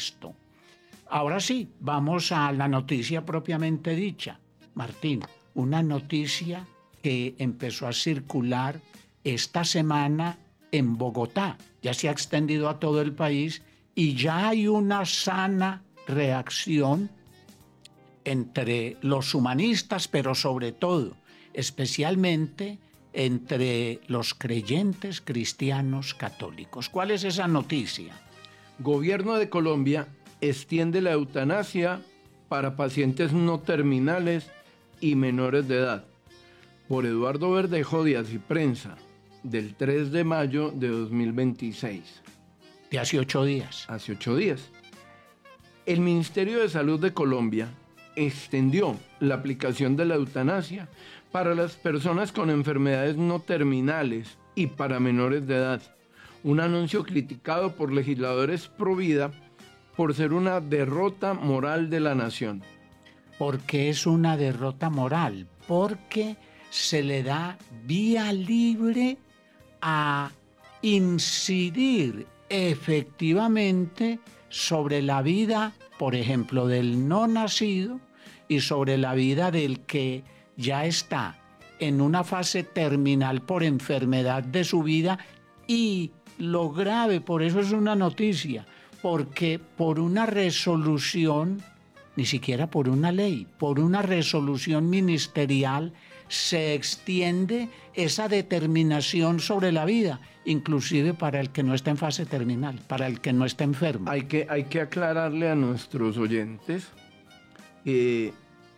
esto. Ahora sí, vamos a la noticia propiamente dicha. Martín, una noticia que empezó a circular esta semana en Bogotá, ya se ha extendido a todo el país y ya hay una sana reacción entre los humanistas, pero sobre todo, especialmente entre los creyentes cristianos católicos. ¿Cuál es esa noticia? Gobierno de Colombia extiende la eutanasia para pacientes no terminales y menores de edad. Por Eduardo Verdejo, Díaz y Prensa, del 3 de mayo de 2026. De hace 8 días. Hace 8 días. El Ministerio de Salud de Colombia extendió la aplicación de la eutanasia para las personas con enfermedades no terminales y para menores de edad. Un anuncio criticado por legisladores pro vida por ser una derrota moral de la nación. ¿Por qué es una derrota moral? Porque se le da vía libre a incidir efectivamente sobre la vida, por ejemplo, del no nacido y sobre la vida del que ya está en una fase terminal por enfermedad de su vida. Y lo grave, por eso es una noticia, porque por una resolución, ni siquiera por una ley, por una resolución ministerial, se extiende esa determinación sobre la vida, inclusive para el que no está en fase terminal, para el que no está enfermo. Hay que aclararle a nuestros oyentes que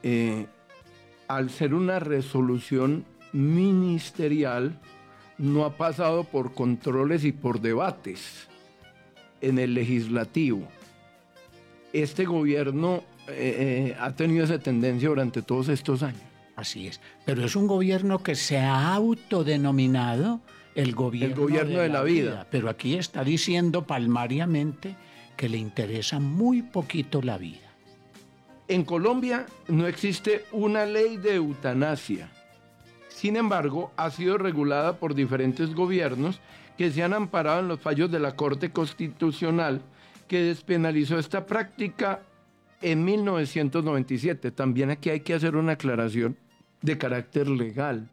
al ser una resolución ministerial, no ha pasado por controles y por debates en el legislativo. Este gobierno ha tenido esa tendencia durante todos estos años. Así es, pero es un gobierno que se ha autodenominado el gobierno de la vida. Pero aquí está diciendo palmariamente que le interesa muy poquito la vida. En Colombia no existe una ley de eutanasia. Sin embargo, ha sido regulada por diferentes gobiernos que se han amparado en los fallos de la Corte Constitucional que despenalizó esta práctica en 1997. También aquí hay que hacer una aclaración de carácter legal.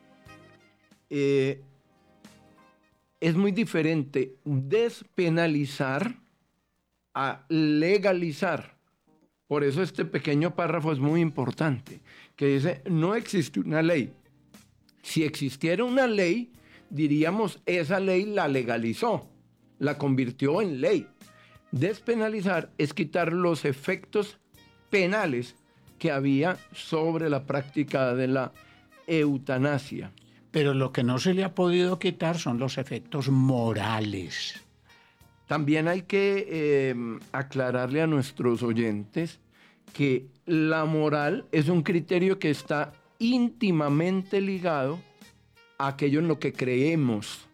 Es muy diferente despenalizar a legalizar. Por eso este pequeño párrafo es muy importante, que dice, no existe una ley. Si existiera una ley, diríamos, esa ley la legalizó, la convirtió en ley. Despenalizar es quitar los efectos penales que había sobre la práctica de la eutanasia. Pero lo que no se le ha podido quitar son los efectos morales. También hay que aclararle a nuestros oyentes que la moral es un criterio que está íntimamente ligado a aquello en lo que creemos.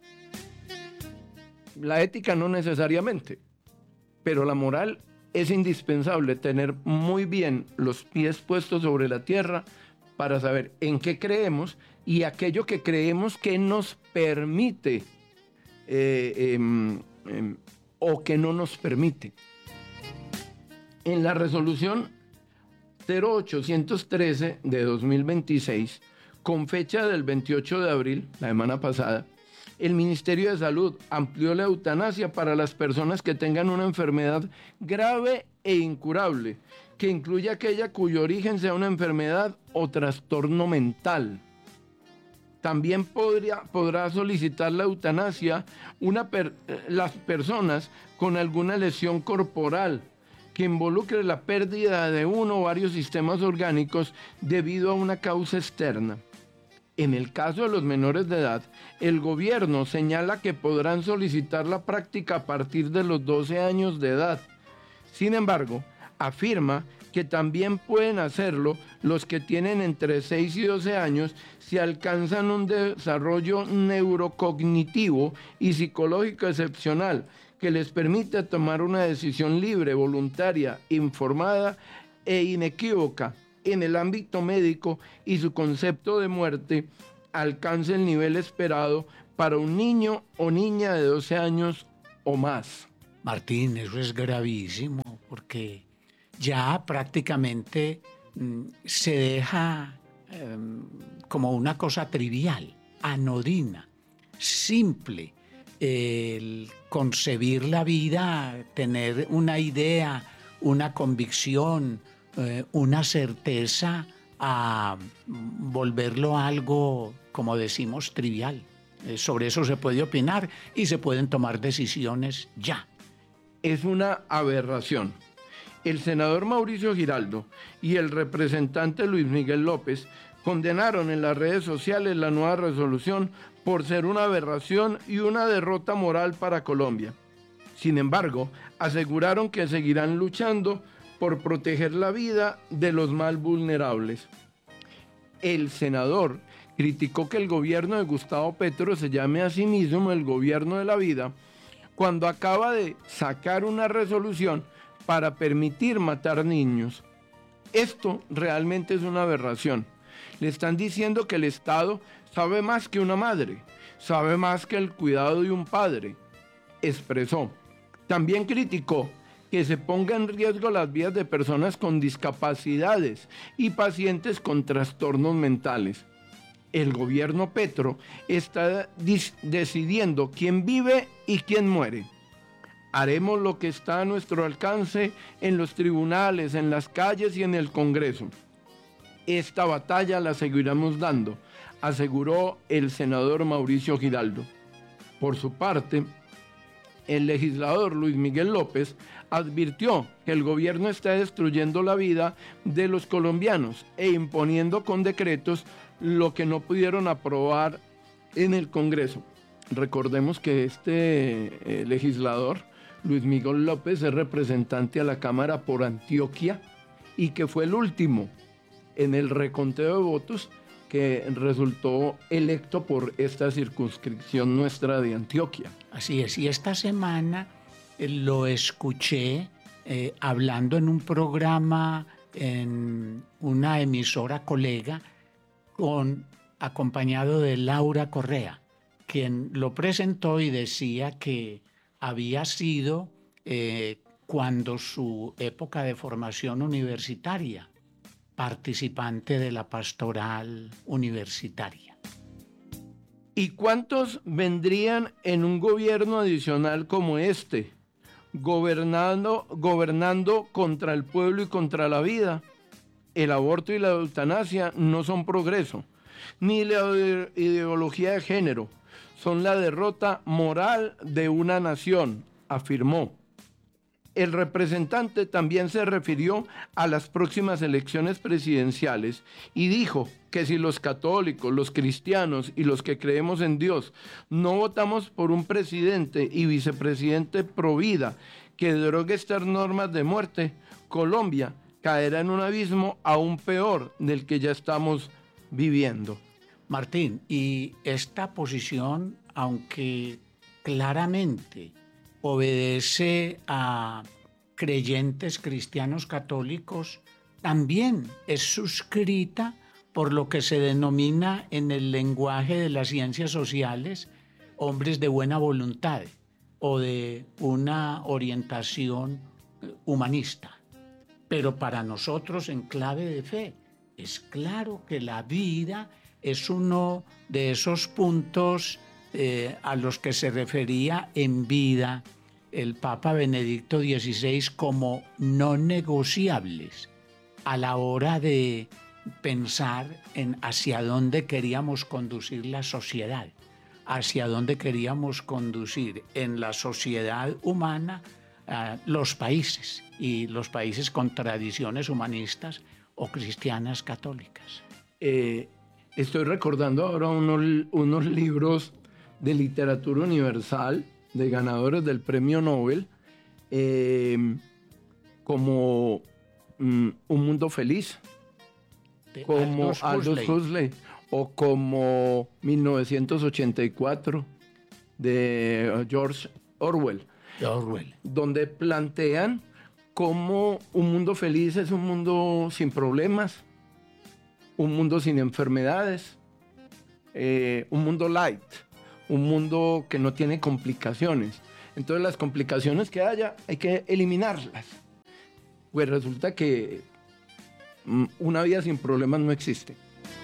La ética no necesariamente, pero la moral es indispensable tener muy bien los pies puestos sobre la tierra para saber en qué creemos y aquello que creemos que nos permite o que no nos permite. En la resolución 0813 de 2026, con fecha del 28 de abril, la semana pasada, el Ministerio de Salud amplió la eutanasia para las personas que tengan una enfermedad grave e incurable, que incluye aquella cuyo origen sea una enfermedad o trastorno mental. También podrá solicitar la eutanasia las personas con alguna lesión corporal que involucre la pérdida de uno o varios sistemas orgánicos debido a una causa externa. En el caso de los menores de edad, el gobierno señala que podrán solicitar la práctica a partir de los 12 años de edad. Sin embargo, afirma que también pueden hacerlo los que tienen entre 6 y 12 años si alcanzan un desarrollo neurocognitivo y psicológico excepcional que les permite tomar una decisión libre, voluntaria, informada e inequívoca en el ámbito médico y su concepto de muerte alcance el nivel esperado para un niño o niña de 12 años o más. Martín, eso es gravísimo. porque ya prácticamente se deja como una cosa trivial, anodina, simple, el concebir la vida, tener una idea, una convicción, una certeza, a volverlo algo, como decimos, trivial. Sobre eso se puede opinar y se pueden tomar decisiones ya. Es una aberración. El senador Mauricio Giraldo y el representante Luis Miguel López condenaron en las redes sociales la nueva resolución por ser una aberración y una derrota moral para Colombia. Sin embargo, aseguraron que seguirán luchando por proteger la vida de los más vulnerables. El senador criticó que el gobierno de Gustavo Petro se llame a sí mismo el gobierno de la vida cuando acaba de sacar una resolución para permitir matar niños. Esto realmente es una aberración. Le están diciendo que el Estado sabe más que una madre, sabe más que el cuidado de un padre, expresó. También criticó que se ponga en riesgo las vidas de personas con discapacidades y pacientes con trastornos mentales. El gobierno Petro está decidiendo quién vive y quién muere. Haremos lo que está a nuestro alcance en los tribunales, en las calles y en el Congreso. Esta batalla la seguiremos dando, aseguró el senador Mauricio Giraldo. Por su parte, el legislador Luis Miguel López advirtió que el gobierno está destruyendo la vida de los colombianos e imponiendo con decretos lo que no pudieron aprobar en el Congreso. Recordemos que este legislador, Luis Miguel López, es representante a la Cámara por Antioquia y que fue el último en el reconteo de votos que resultó electo por esta circunscripción nuestra de Antioquia. Así es, y esta semana lo escuché hablando en un programa en una emisora colega, acompañado de Laura Correa, quien lo presentó y decía que había sido cuando su época de formación universitaria, participante de la pastoral universitaria. ¿Y cuántos vendrían en un gobierno adicional como este, gobernando contra el pueblo y contra la vida? El aborto y la eutanasia no son progreso, ni la ideología de género, son la derrota moral de una nación, afirmó. El representante también se refirió a las próximas elecciones presidenciales y dijo que si los católicos, los cristianos y los que creemos en Dios no votamos por un presidente y vicepresidente pro vida que derogue estas normas de muerte, Colombia caerá en un abismo aún peor del que ya estamos viviendo. Martín, y esta posición, aunque claramente obedece a creyentes cristianos católicos, también es suscrita por lo que se denomina en el lenguaje de las ciencias sociales hombres de buena voluntad o de una orientación humanista. Pero para nosotros, en clave de fe, es claro que la vida es uno de esos puntos a los que se refería en vida el Papa Benedicto XVI como no negociables a la hora de pensar en hacia dónde queríamos conducir la sociedad, hacia dónde queríamos conducir en la sociedad humana los países, y los países con tradiciones humanistas o cristianas católicas. Estoy recordando ahora unos libros de literatura universal de ganadores del premio Nobel, como Un Mundo Feliz, como Aldous Huxley, o como 1984 de George Orwell, donde plantean cómo un mundo feliz es un mundo sin problemas, un mundo sin enfermedades, un mundo light, un mundo que no tiene complicaciones. Entonces las complicaciones que haya hay que eliminarlas. Pues resulta que una vida sin problemas no existe.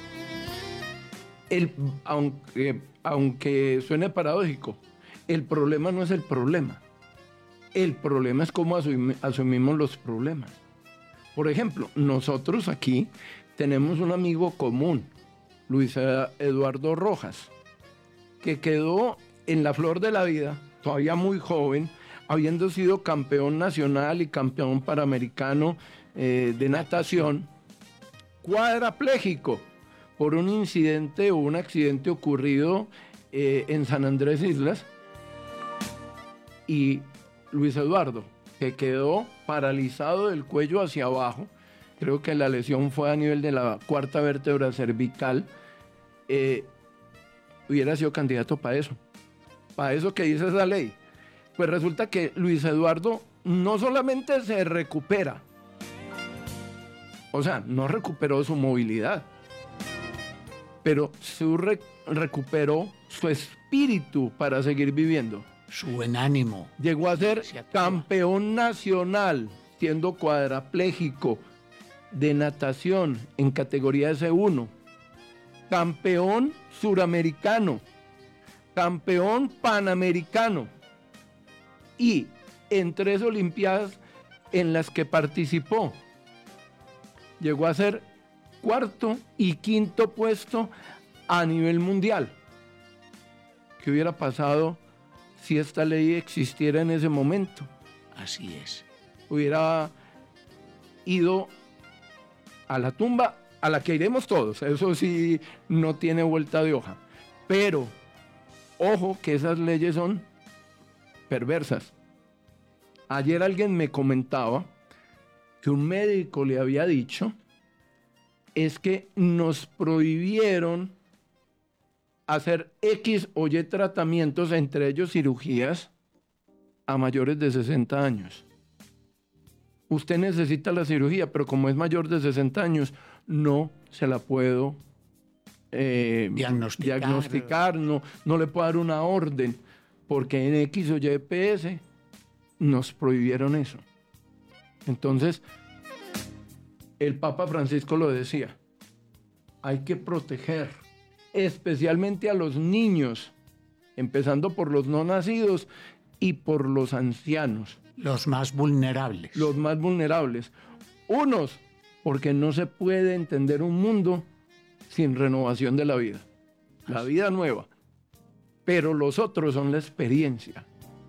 Aunque suene paradójico, el problema no es el problema. El problema es cómo asumimos los problemas. Por ejemplo, nosotros aquí tenemos un amigo común, Luis Eduardo Rojas, que quedó en la flor de la vida, todavía muy joven, habiendo sido campeón nacional y campeón panamericano de natación, cuadrapléjico por un incidente o un accidente ocurrido en San Andrés Islas. Y Luis Eduardo, que quedó paralizado del cuello hacia abajo, creo que la lesión fue a nivel de la cuarta vértebra cervical, hubiera sido candidato para eso que dice esa ley. Pues resulta que Luis Eduardo no solamente se recupera, o sea, no recuperó su movilidad, pero recuperó su espíritu para seguir viviendo. Su buen ánimo. Llegó a ser campeón nacional, siendo cuadrapléjico de natación en categoría S1, campeón suramericano, campeón panamericano y en 3 olimpiadas en las que participó. Llegó a ser 4º y 5º puesto a nivel mundial. ¿Qué hubiera pasado si esta ley existiera en ese momento? Así es. Hubiera ido a la tumba a la que iremos todos. Eso sí, no tiene vuelta de hoja. Pero, ojo que esas leyes son perversas. Ayer alguien me comentaba que un médico le había dicho es que nos prohibieron hacer X o Y tratamientos, entre ellos cirugías, a mayores de 60 años. Usted necesita la cirugía, pero como es mayor de 60 años, no se la puedo diagnosticar, no le puedo dar una orden, porque en X o Y PS nos prohibieron eso. Entonces, el Papa Francisco lo decía, hay que proteger especialmente a los niños, empezando por los no nacidos y por los ancianos. Los más vulnerables. Los más vulnerables. Unos, porque no se puede entender un mundo sin renovación de la vida. La vida nueva. Pero los otros son la experiencia.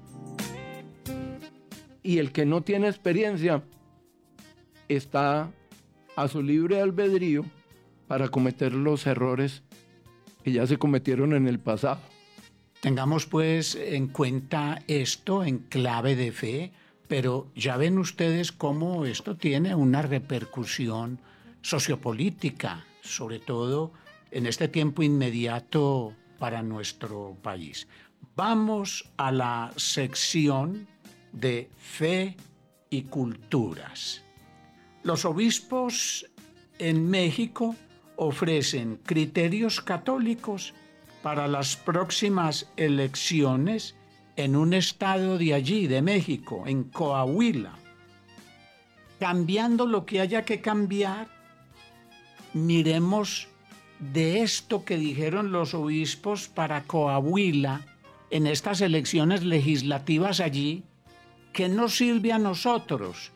Y el que no tiene experiencia está a su libre albedrío para cometer los errores que ya se cometieron en el pasado. Tengamos pues en cuenta esto en clave de fe, pero ya ven ustedes cómo esto tiene una repercusión sociopolítica, sobre todo en este tiempo inmediato para nuestro país. Vamos a la sección de fe y culturas. Los obispos en México ofrecen criterios católicos para las próximas elecciones en un estado de allí, de México, en Coahuila. Cambiando lo que haya que cambiar, miremos de esto que dijeron los obispos para Coahuila en estas elecciones legislativas allí, que nos sirve a nosotros,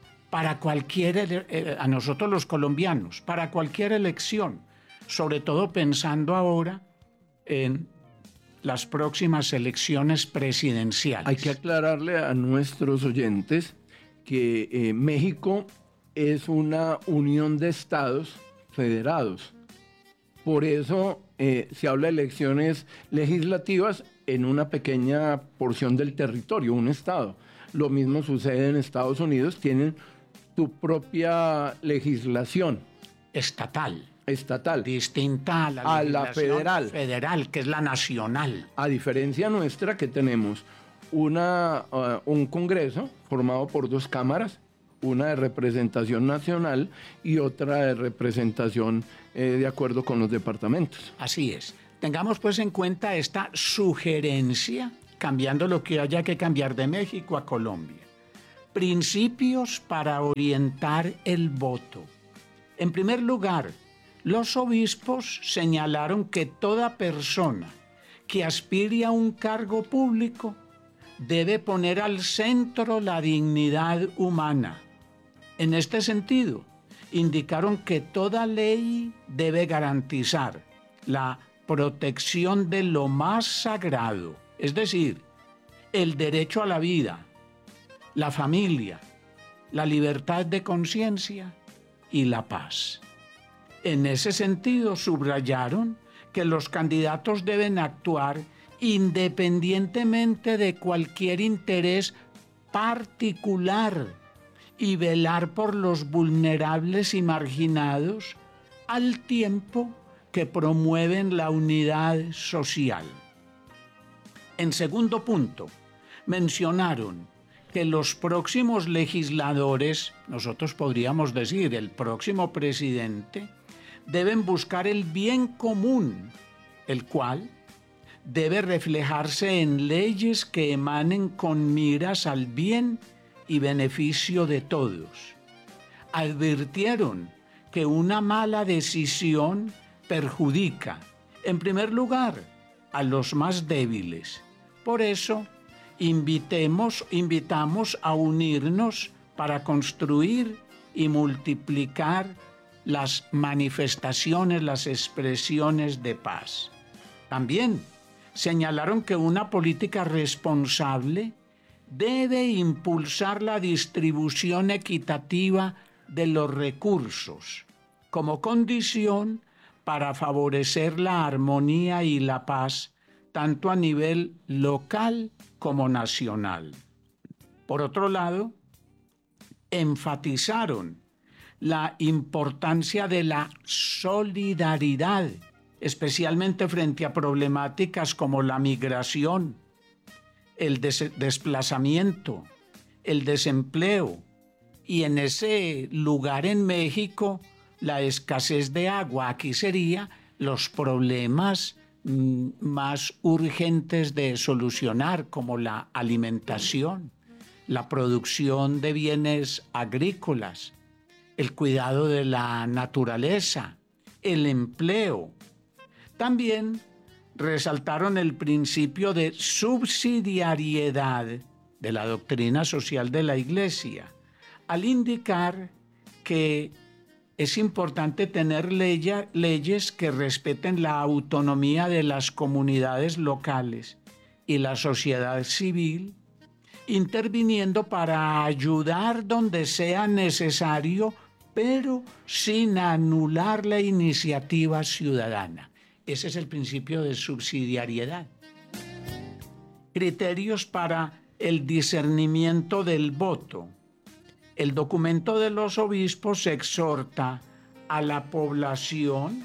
a nosotros los colombianos, para cualquier elección, sobre todo pensando ahora en las próximas elecciones presidenciales. Hay que aclararle a nuestros oyentes que México es una unión de estados federados. Por eso se habla de elecciones legislativas en una pequeña porción del territorio, un estado. Lo mismo sucede en Estados Unidos, tienen su propia legislación. Estatal. Distinta a la federal. Federal, que es la nacional. A diferencia nuestra, que tenemos un Congreso formado por 2 cámaras, una de representación nacional y otra de representación de acuerdo con los departamentos. Así es. Tengamos pues en cuenta esta sugerencia, cambiando lo que haya que cambiar de México a Colombia. Principios para orientar el voto. En primer lugar, los obispos señalaron que toda persona que aspire a un cargo público debe poner al centro la dignidad humana. En este sentido, indicaron que toda ley debe garantizar la protección de lo más sagrado, es decir, el derecho a la vida, la familia, la libertad de conciencia y la paz. En ese sentido, subrayaron que los candidatos deben actuar independientemente de cualquier interés particular y velar por los vulnerables y marginados al tiempo que promueven la unidad social. En segundo punto, mencionaron que los próximos legisladores, nosotros podríamos decir el próximo presidente, deben buscar el bien común, el cual debe reflejarse en leyes que emanen con miras al bien y beneficio de todos. Advirtieron que una mala decisión perjudica, en primer lugar, a los más débiles. Por eso, invitamos a unirnos para construir y multiplicar las manifestaciones, las expresiones de paz. También señalaron que una política responsable debe impulsar la distribución equitativa de los recursos como condición para favorecer la armonía y la paz, tanto a nivel local como nacional. Por otro lado, enfatizaron la importancia de la solidaridad, especialmente frente a problemáticas como la migración, el desplazamiento, el desempleo y en ese lugar en México la escasez de agua. Aquí sería los problemas más urgentes de solucionar, como la alimentación, la producción de bienes agrícolas, el cuidado de la naturaleza, el empleo. También resaltaron el principio de subsidiariedad de la doctrina social de la Iglesia, al indicar que es importante tener leyes que respeten la autonomía de las comunidades locales y la sociedad civil, interviniendo para ayudar donde sea necesario, pero sin anular la iniciativa ciudadana. Ese es el principio de subsidiariedad. Criterios para el discernimiento del voto. El documento de los obispos exhorta a la población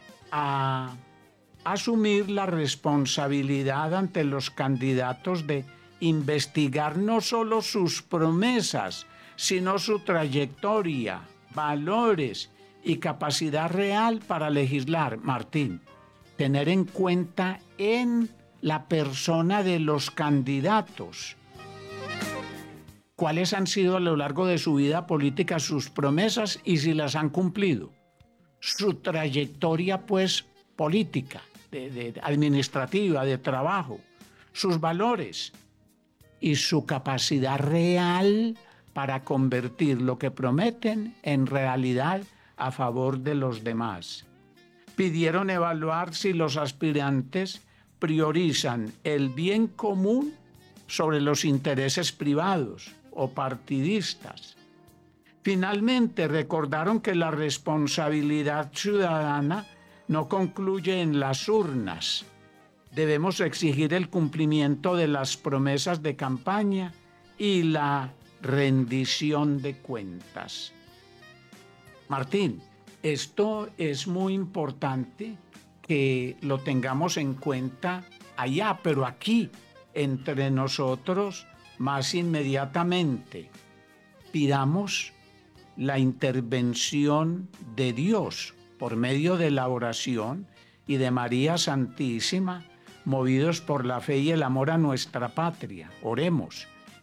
a asumir la responsabilidad ante los candidatos de investigar no solo sus promesas, sino su trayectoria, valores y capacidad real para legislar. Martín, tener en cuenta en la persona de los candidatos cuáles han sido a lo largo de su vida política sus promesas y si las han cumplido. Su trayectoria, pues, política, administrativa, de trabajo, sus valores y su capacidad real para convertir lo que prometen en realidad a favor de los demás. Pidieron evaluar si los aspirantes priorizan el bien común sobre los intereses privados o partidistas. Finalmente, recordaron que la responsabilidad ciudadana no concluye en las urnas. Debemos exigir el cumplimiento de las promesas de campaña y la rendición de cuentas. Martín, esto es muy importante que lo tengamos en cuenta allá, pero aquí, entre nosotros, más inmediatamente, pidamos la intervención de Dios por medio de la oración y de María Santísima, movidos por la fe y el amor a nuestra patria. Oremos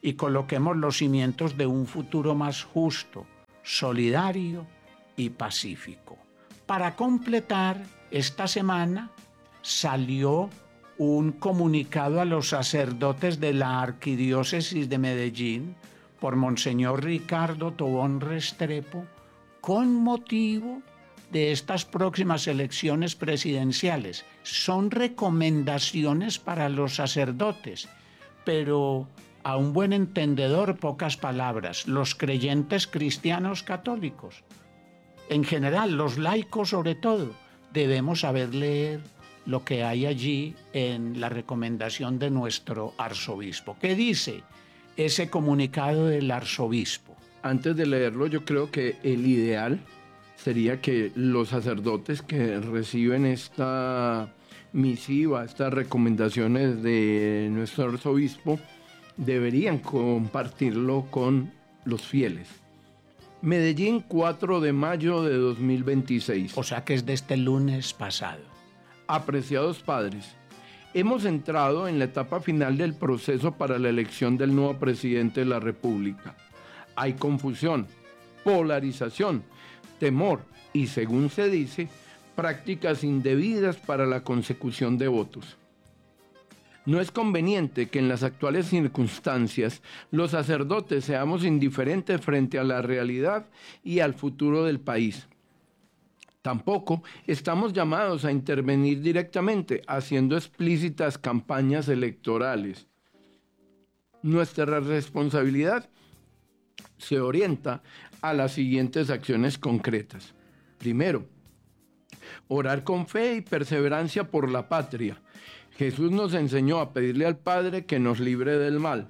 y coloquemos los cimientos de un futuro más justo, solidario y pacífico. Para completar, esta semana salió un comunicado a los sacerdotes de la Arquidiócesis de Medellín por Monseñor Ricardo Tobón Restrepo con motivo de estas próximas elecciones presidenciales. Son recomendaciones para los sacerdotes, pero a un buen entendedor, pocas palabras, los creyentes cristianos católicos. En general, los laicos sobre todo, debemos saber leer lo que hay allí en la recomendación de nuestro arzobispo. ¿Qué dice ese comunicado del arzobispo? Antes de leerlo, yo creo que el ideal sería que los sacerdotes que reciben esta misiva, estas recomendaciones de nuestro arzobispo, deberían compartirlo con los fieles. Medellín, 4 de mayo de 2026. O sea que es de este lunes pasado. Apreciados padres, hemos entrado en la etapa final del proceso para la elección del nuevo presidente de la República. Hay confusión, polarización, temor y, según se dice, prácticas indebidas para la consecución de votos. No es conveniente que en las actuales circunstancias los sacerdotes seamos indiferentes frente a la realidad y al futuro del país. Tampoco estamos llamados a intervenir directamente haciendo explícitas campañas electorales. Nuestra responsabilidad se orienta a las siguientes acciones concretas. Primero, orar con fe y perseverancia por la patria. Jesús nos enseñó a pedirle al Padre que nos libre del mal.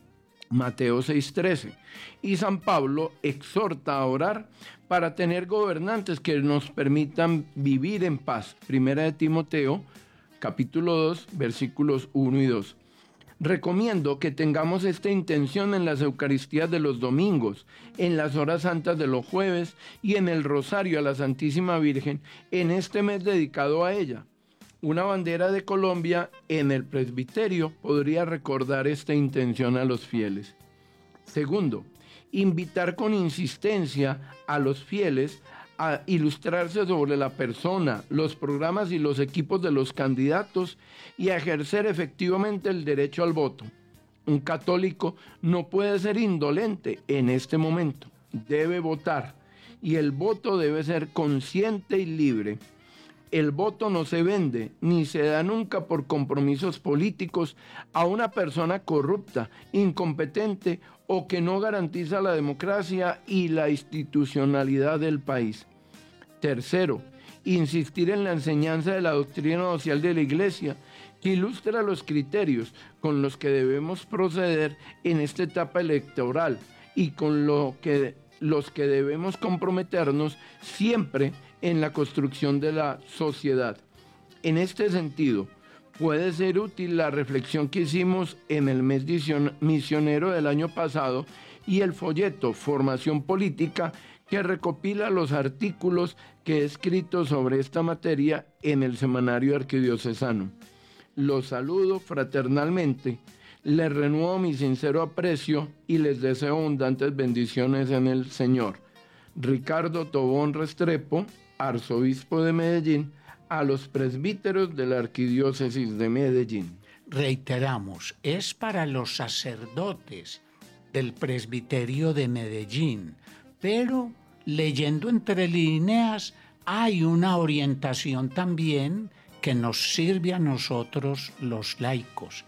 Mateo 6:13. Y San Pablo exhorta a orar para tener gobernantes que nos permitan vivir en paz. Primera de Timoteo, capítulo 2, versículos 1 y 2. Recomiendo que tengamos esta intención en las Eucaristías de los domingos, en las horas santas de los jueves y en el rosario a la Santísima Virgen en este mes dedicado a ella. Una bandera de Colombia en el presbiterio podría recordar esta intención a los fieles. Segundo, invitar con insistencia a los fieles a ilustrarse sobre la persona, los programas y los equipos de los candidatos y a ejercer efectivamente el derecho al voto. Un católico no puede ser indolente en este momento, debe votar y el voto debe ser consciente y libre. El voto no se vende ni se da nunca por compromisos políticos a una persona corrupta, incompetente o que no garantiza la democracia y la institucionalidad del país. Tercero, insistir en la enseñanza de la doctrina social de la Iglesia, que ilustra los criterios con los que debemos proceder en esta etapa electoral y con los que debemos comprometernos siempre en la construcción de la sociedad. En este sentido, puede ser útil la reflexión que hicimos en el mes misionero del año pasado y el folleto Formación Política, que recopila los artículos que he escrito sobre esta materia en el Semanario Arquidiocesano. Los saludo fraternalmente, les renuevo mi sincero aprecio y les deseo abundantes bendiciones en el Señor. Ricardo Tobón Restrepo, arzobispo de Medellín, a los presbíteros de la Arquidiócesis de Medellín. Reiteramos, es para los sacerdotes del presbiterio de Medellín, pero leyendo entre líneas hay una orientación también que nos sirve a nosotros los laicos.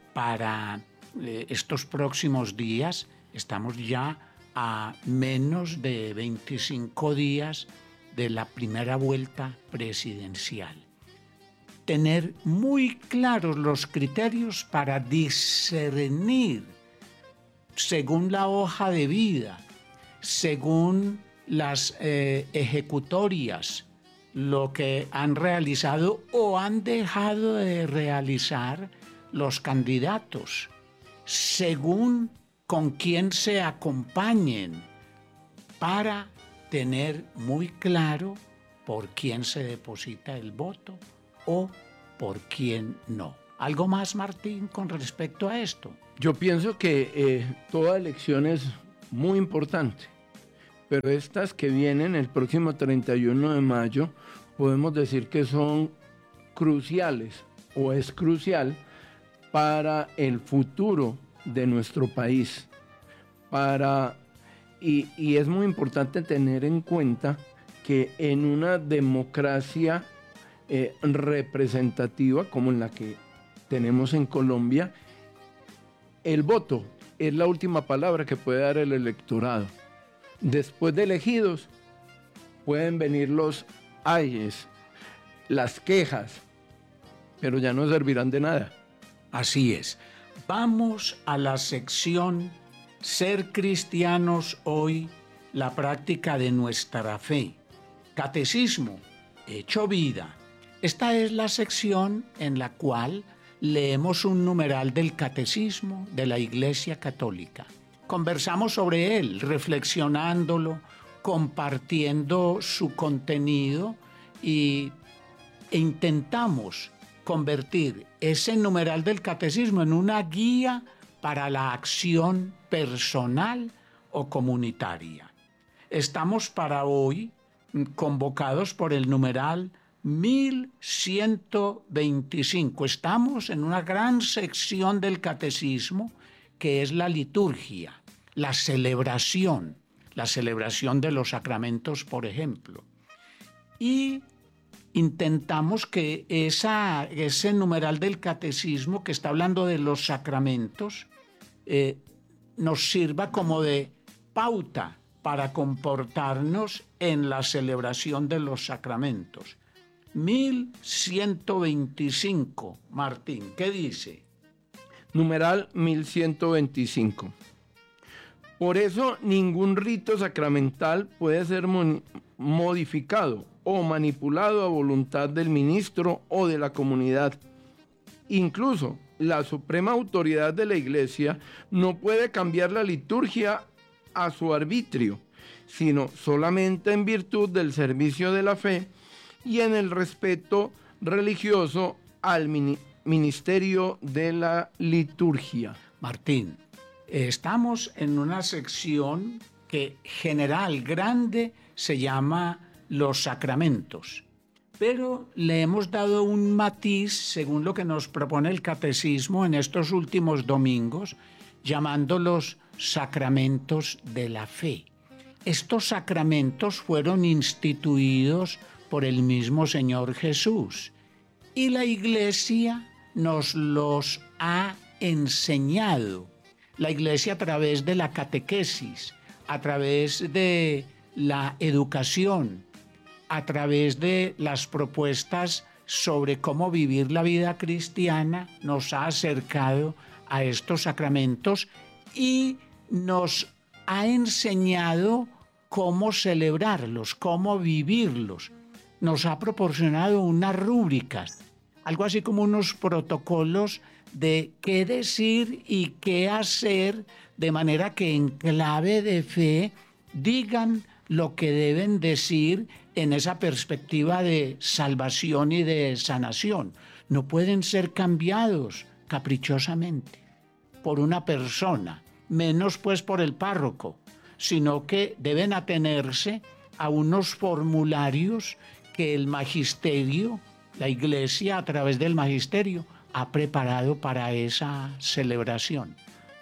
Para estos próximos días, estamos ya a menos de 25 días de la primera vuelta presidencial. Tener muy claros los criterios para discernir según la hoja de vida, según las ejecutorias, lo que han realizado o han dejado de realizar los candidatos, según con quién se acompañen, para tener muy claro por quién se deposita el voto o por quién no. ¿Algo más, Martín, con respecto a esto? Yo pienso que toda elección es muy importante, pero estas que vienen el próximo 31 de mayo, podemos decir que son cruciales o es crucial para el futuro de nuestro país. Y es muy importante tener en cuenta que en una democracia representativa como en la que tenemos en Colombia, el voto es la última palabra que puede dar el electorado. Después de elegidos pueden venir los ayes, las quejas, pero ya no servirán de nada. Así es. Vamos a la sección Ser cristianos hoy, la práctica de nuestra fe. Catecismo, hecho vida. Esta es la sección en la cual leemos un numeral del Catecismo de la Iglesia Católica. Conversamos sobre él, reflexionándolo, compartiendo su contenido e intentamos convertir ese numeral del Catecismo en una guía para la acción personal o comunitaria. Estamos para hoy convocados por el numeral 1125. Estamos en una gran sección del Catecismo que es la liturgia, la celebración de los sacramentos, por ejemplo. Y intentamos que ese numeral del Catecismo que está hablando de los sacramentos nos sirva como de pauta para comportarnos en la celebración de los sacramentos. 1125, Martín, ¿qué dice? Numeral 1125. Por eso ningún rito sacramental puede ser modificado o manipulado a voluntad del ministro o de la comunidad. Incluso la suprema autoridad de la Iglesia no puede cambiar la liturgia a su arbitrio, sino solamente en virtud del servicio de la fe y en el respeto religioso al ministerio de la liturgia. Martín, estamos en una sección que general, grande, se llama los sacramentos, pero le hemos dado un matiz según lo que nos propone el Catecismo en estos últimos domingos, llamándolos sacramentos de la fe. Estos sacramentos fueron instituidos por el mismo Señor Jesús y la Iglesia nos los ha enseñado. La Iglesia a través de la catequesis, a través de la educación, a través de las propuestas sobre cómo vivir la vida cristiana, nos ha acercado a estos sacramentos y nos ha enseñado cómo celebrarlos, cómo vivirlos. Nos ha proporcionado unas rúbricas, algo así como unos protocolos de qué decir y qué hacer, de manera que en clave de fe digan lo que deben decir en esa perspectiva de salvación y de sanación. No pueden ser cambiados caprichosamente por una persona, menos pues por el párroco, sino que deben atenerse a unos formularios que el magisterio, la Iglesia a través del magisterio, ha preparado para esa celebración.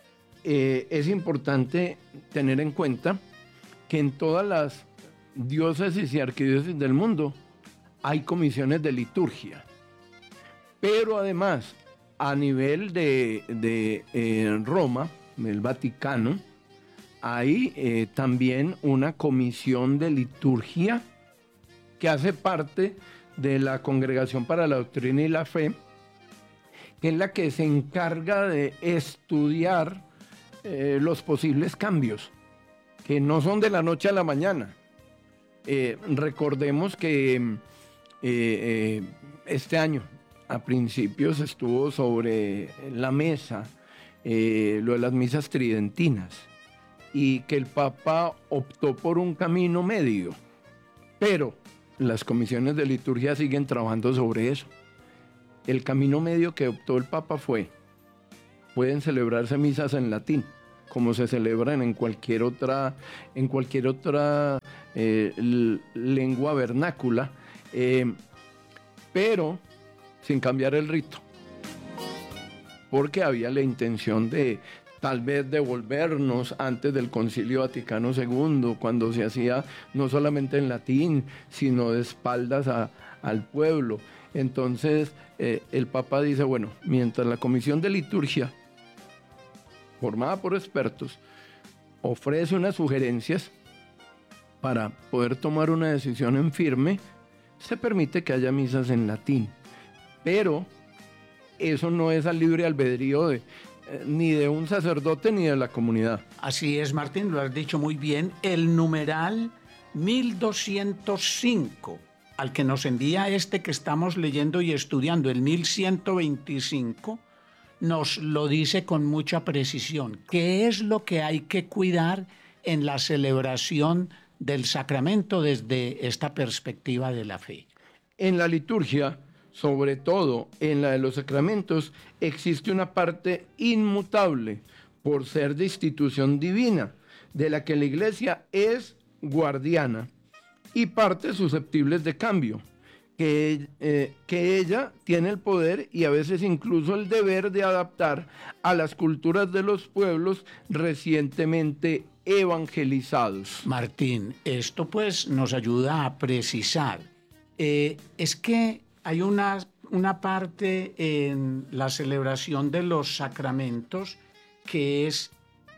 Es importante tener en cuenta que en todas las diócesis y arquidiócesis del mundo hay comisiones de liturgia, pero además a nivel de Roma, el Vaticano, hay también una comisión de liturgia que hace parte de la Congregación para la Doctrina y la Fe, que es la que se encarga de estudiar los posibles cambios, que no son de la noche a la mañana. Recordemos que este año, a principios, estuvo sobre la mesa lo de las misas tridentinas y que el Papa optó por un camino medio, pero las comisiones de liturgia siguen trabajando sobre eso. El camino medio que optó el Papa fue pueden celebrarse misas en latín, como se celebran en cualquier otra lengua vernácula, pero sin cambiar el rito, porque había la intención de tal vez devolvernos antes del Concilio Vaticano II, cuando se hacía no solamente en latín, sino de espaldas al pueblo. Entonces el Papa dice, bueno, mientras la Comisión de Liturgia, formada por expertos, ofrece unas sugerencias para poder tomar una decisión en firme, se permite que haya misas en latín. Pero eso no es al libre albedrío ni de un sacerdote ni de la comunidad. Así es, Martín, lo has dicho muy bien. El numeral 1205, al que nos envía que estamos leyendo y estudiando, el 1125, nos lo dice con mucha precisión. ¿Qué es lo que hay que cuidar en la celebración del sacramento desde esta perspectiva de la fe? En la liturgia, sobre todo en la de los sacramentos, existe una parte inmutable por ser de institución divina, de la que la Iglesia es guardiana, y partes susceptibles de cambio, que ella tiene el poder y a veces incluso el deber de adaptar a las culturas de los pueblos recientemente evangelizados. Martín, esto pues nos ayuda a precisar. Es que hay una parte en la celebración de los sacramentos que es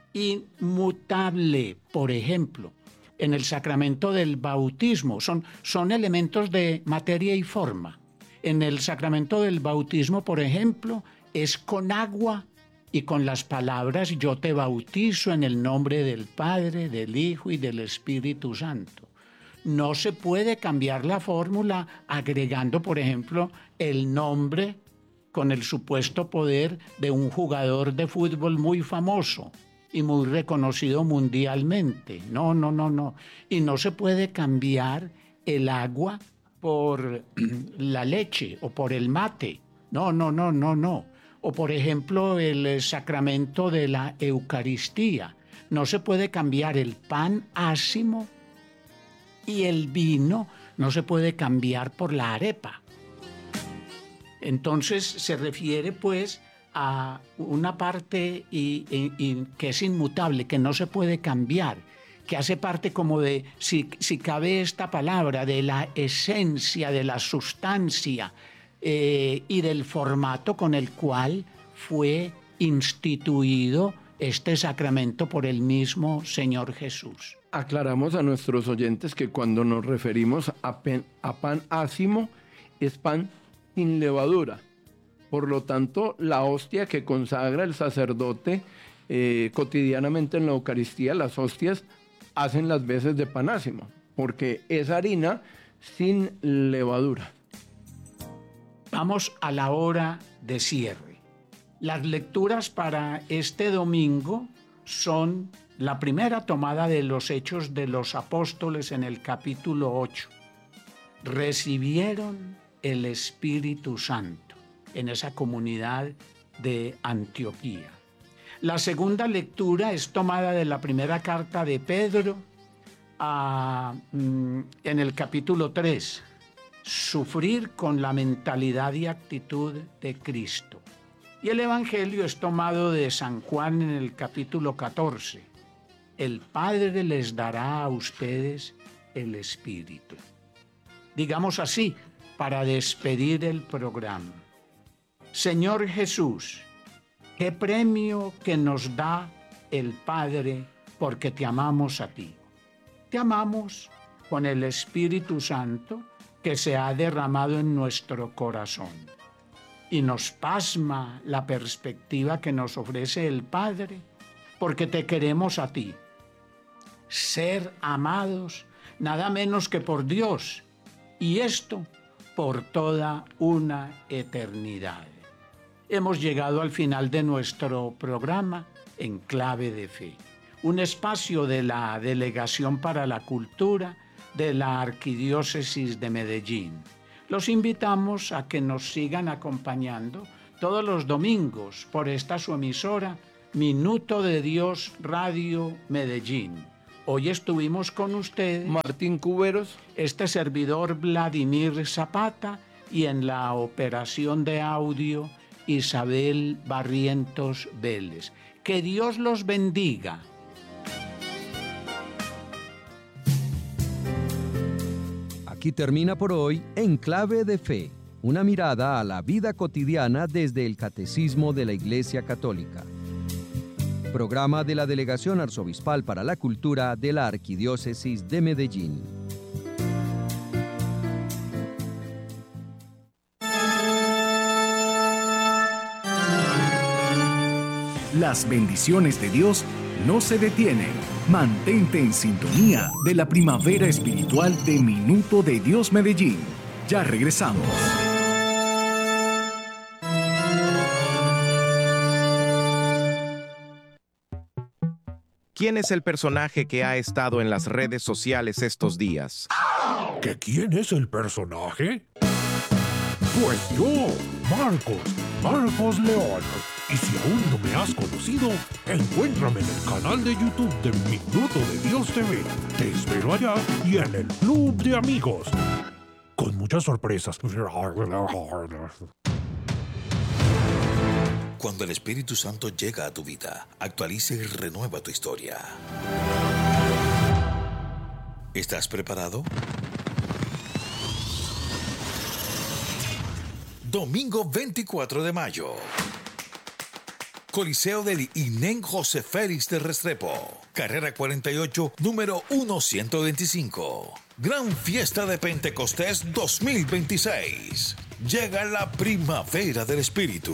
inmutable. Por ejemplo, en el sacramento del bautismo son elementos de materia y forma. En el sacramento del bautismo, por ejemplo, es con agua y con las palabras yo te bautizo en el nombre del Padre, del Hijo y del Espíritu Santo. No se puede cambiar la fórmula agregando, por ejemplo, el nombre con el supuesto poder de un jugador de fútbol muy famoso y muy reconocido mundialmente. No. Y no se puede cambiar el agua por la leche o por el mate. No. O, por ejemplo, el sacramento de la Eucaristía. No se puede cambiar el pan ácimo y el vino, no se puede cambiar por la arepa. Entonces se refiere pues a una parte y que es inmutable, que no se puede cambiar, que hace parte como de, si cabe esta palabra, de la esencia, de la sustancia y del formato con el cual fue instituido este sacramento por el mismo Señor Jesús. Aclaramos a nuestros oyentes que cuando nos referimos a pan ácimo, es pan sin levadura. Por lo tanto, la hostia que consagra el sacerdote cotidianamente en la Eucaristía, las hostias hacen las veces de pan ácimo, porque es harina sin levadura. Vamos a la hora de cierre. Las lecturas para este domingo son la primera tomada de los Hechos de los Apóstoles en el capítulo 8. Recibieron el Espíritu Santo en esa comunidad de Antioquía. La segunda lectura es tomada de la primera carta de Pedro en el capítulo 3. Sufrir con la mentalidad y actitud de Cristo. Y el Evangelio es tomado de San Juan en el capítulo 14. El Padre les dará a ustedes el Espíritu. Digamos así, para despedir el programa. Señor Jesús, qué premio que nos da el Padre porque te amamos a ti. Te amamos con el Espíritu Santo que se ha derramado en nuestro corazón. Y nos pasma la perspectiva que nos ofrece el Padre, porque te queremos a ti. Ser amados nada menos que por Dios, y esto por toda una eternidad. Hemos llegado al final de nuestro programa en Clave de Fe, un espacio de la Delegación para la Cultura de la Arquidiócesis de Medellín. Los invitamos a que nos sigan acompañando todos los domingos por esta su emisora, Minuto de Dios Radio Medellín. Hoy estuvimos con ustedes, Martín Cuberos, este servidor Vladimir Zapata, y en la operación de audio Isabel Barrientos Vélez. Que Dios los bendiga. Aquí termina por hoy En Clave de Fe, una mirada a la vida cotidiana desde el Catecismo de la Iglesia Católica. Programa de la Delegación Arzobispal para la Cultura de la Arquidiócesis de Medellín. Las bendiciones de Dios no se detienen. Mantente en sintonía de la primavera espiritual de Minuto de Dios Medellín. Ya regresamos. ¿Quién es el personaje que ha estado en las redes sociales estos días? ¿Que quién es el personaje? Pues yo, Marcos León. Y si aún no me has conocido, encuéntrame en el canal de YouTube de Minuto de Dios TV. Te espero allá y en el Club de Amigos. Con muchas sorpresas. Cuando el Espíritu Santo llega a tu vida, actualiza y renueva tu historia. ¿Estás preparado? Domingo 24 de mayo. Coliseo del INEN José Félix de Restrepo. Carrera 48, número 1125. Gran Fiesta de Pentecostés 2026. Llega la primavera del Espíritu.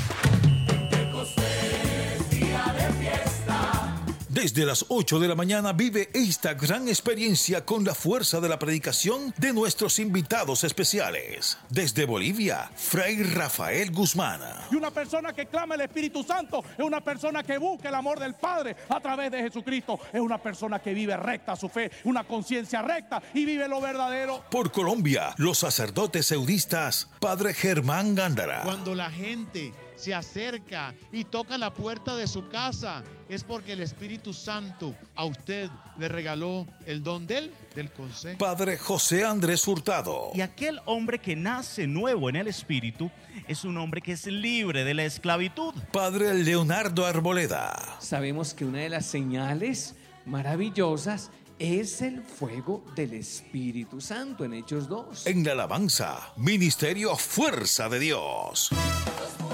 Desde las 8 de la mañana vive esta gran experiencia con la fuerza de la predicación de nuestros invitados especiales. Desde Bolivia, Fray Rafael Guzmán. Y una persona que clama el Espíritu Santo es una persona que busca el amor del Padre a través de Jesucristo. Es una persona que vive recta su fe, una conciencia recta y vive lo verdadero. Por Colombia, los sacerdotes eudistas, Padre Germán Gándara. Cuando la gente se acerca y toca la puerta de su casa, es porque el Espíritu Santo a usted le regaló el don del consejo. Padre José Andrés Hurtado. Y aquel hombre que nace nuevo en el Espíritu es un hombre que es libre de la esclavitud. Padre Leonardo Arboleda. Sabemos que una de las señales maravillosas es el fuego del Espíritu Santo en Hechos 2. En la alabanza, Ministerio Fuerza de Dios.